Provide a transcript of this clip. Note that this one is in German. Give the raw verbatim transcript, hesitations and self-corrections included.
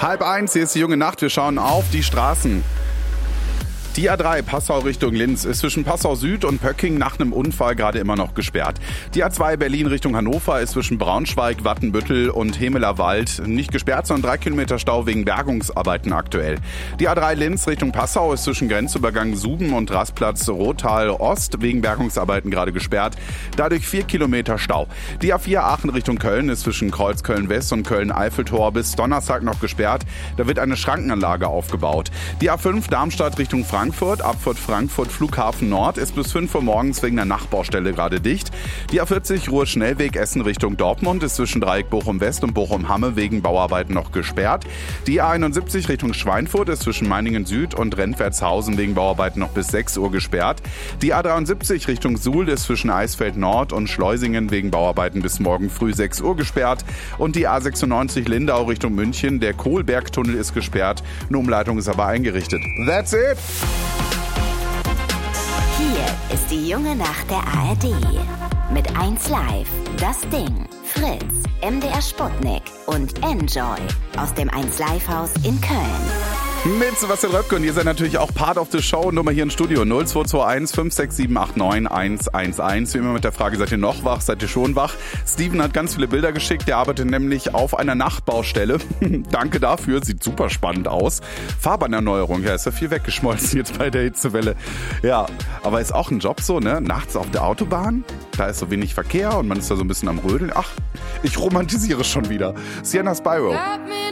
Halb eins, hier ist die junge Nacht. Wir schauen auf die Straßen. Die A drei Passau Richtung Linz ist zwischen Passau Süd und Pöcking nach einem Unfall gerade immer noch gesperrt. Die A zwei Berlin Richtung Hannover ist zwischen Braunschweig, Wattenbüttel und Hemelerwald nicht gesperrt, sondern drei Kilometer Stau wegen Bergungsarbeiten aktuell. Die A drei Linz Richtung Passau ist zwischen Grenzübergang Suben und Rastplatz Rothal Ost wegen Bergungsarbeiten gerade gesperrt. Dadurch vier Kilometer Stau. Die A vier Aachen Richtung Köln ist zwischen Kreuzköln West und Köln-Eiffeltor bis Donnerstag noch gesperrt. Da wird eine Schrankenanlage aufgebaut. Die A fünf Darmstadt Richtung Frankfurt Frankfurt, Abfahrt Frankfurt, Flughafen Nord ist bis fünf Uhr morgens wegen einer Nachbaustelle gerade dicht. Die A vierzig Ruhr-Schnellweg Essen Richtung Dortmund ist zwischen Dreieck Bochum-West und Bochum-Hamme wegen Bauarbeiten noch gesperrt. Die A einundsiebzig Richtung Schweinfurt ist zwischen Meiningen Süd und Rentwertshausen wegen Bauarbeiten noch bis sechs Uhr gesperrt. Die A dreiundsiebzig Richtung Suhl ist zwischen Eisfeld Nord und Schleusingen wegen Bauarbeiten bis morgen früh sechs Uhr gesperrt. Und die A sechsundneunzig Lindau Richtung München, der Kohlbergtunnel ist gesperrt, eine Umleitung ist aber eingerichtet. That's it! Hier ist die junge Nacht der A R D. Mit eins Live, Das Ding, Fritz, M D R Sputnik und Enjoy aus dem eins Live Haus in Köln. Mit Sebastian Röpke und ihr seid natürlich auch Part of the Show. Nummer hier im Studio null zwei zwei eins fünf sechs sieben acht neun eins eins eins. Wie immer mit der Frage, seid ihr noch wach? Seid ihr schon wach? Steven hat ganz viele Bilder geschickt. Der arbeitet nämlich auf einer Nachtbaustelle. Danke dafür. Sieht super spannend aus. Fahrbahnerneuerung. Ja, ist ja viel weggeschmolzen jetzt bei der Hitzewelle. Ja, aber ist auch ein Job so, ne? Nachts auf der Autobahn. Da ist so wenig Verkehr und man ist da so ein bisschen am Rödeln. Ach, ich romantisiere schon wieder. Sienna Spyro.